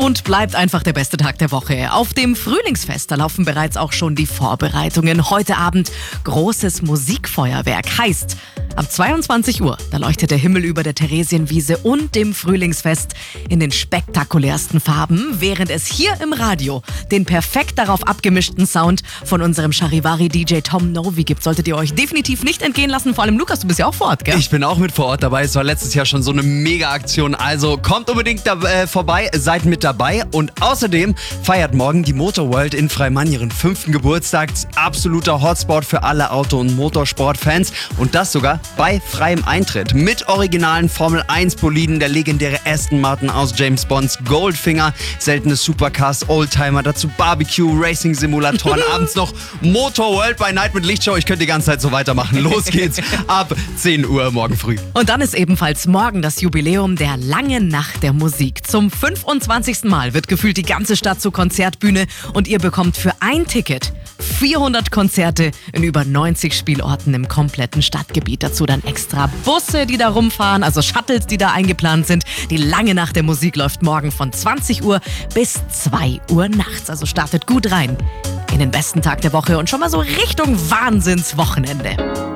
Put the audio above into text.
und bleibt einfach der beste Tag der Woche. Auf dem Frühlingsfest, da laufen bereits auch schon die Vorbereitungen. Heute Abend großes Musikfeuerwerk. Heißt, ab 22 Uhr, da leuchtet der Himmel über der Theresienwiese und dem Frühlingsfest in den spektakulärsten Farben, während es hier im Radio den perfekt darauf abgemischten Sound von unserem Charivari-DJ Tom Novi gibt. Solltet ihr euch definitiv nicht entgehen lassen. Vor allem, Lukas, du bist ja auch vor Ort, gell? Ich bin auch mit vor Ort dabei. Es war letztes Jahr schon so eine Mega-Aktion. Also kommt unbedingt vorbei, seid mit dabei. Und außerdem feiert morgen die Motor World in Freimann ihren 5. Geburtstag. Absoluter Hotspot für alle Auto- und Motorsport-Fans. Und das sogar bei freiem Eintritt. Mit originalen Formel-1-Boliden, der legendäre Aston Martin aus James Bonds Goldfinger, seltene Supercars, Oldtimer, dazu Barbecue, Racing-Simulatoren, abends noch Motor World by Night mit Lichtshow. Ich könnte die ganze Zeit so weitermachen. Los geht's ab 10 Uhr morgen früh. Und dann ist ebenfalls morgen das Jubiläum der langen Nacht der Musik. Zum 25. Mal wird gefühlt die ganze Stadt zur Konzertbühne und ihr bekommt für ein Ticket 400 Konzerte in über 90 Spielorten im kompletten Stadtgebiet. Dazu dann extra Busse, die da rumfahren, also Shuttles, die da eingeplant sind. Die lange Nacht der Musik läuft morgen von 20 Uhr bis 2 Uhr nachts. Also startet gut rein in den besten Tag der Woche und schon mal so Richtung Wahnsinnswochenende.